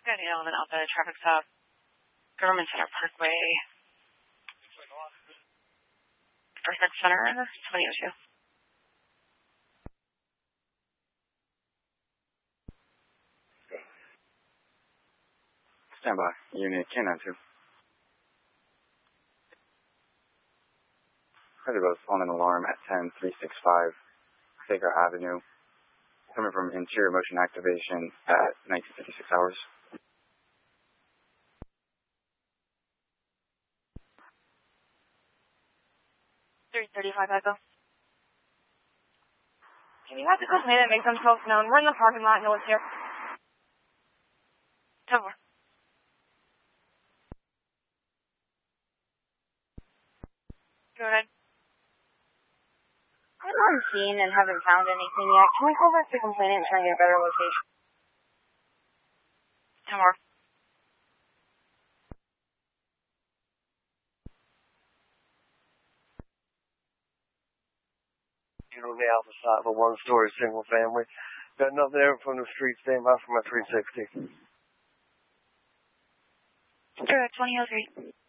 Got an element out the traffic stop. Government Center Parkway. Perfect Center, 2002. Stand by. Unit K92. Heard about on an alarm at 10365 Sager Avenue. Coming from interior motion activation at 1956 hours. Echo. Can you have the company that makes themselves known? We're in the parking lot, no one's here. 10 more. Go ahead. I'm on scene and haven't found anything yet. Can we go back to complaining and try and get a better location? 10 more. On the alpha side of a one-story single family. Got nothing there from the street. Stand by for my 360. Sure, 2003.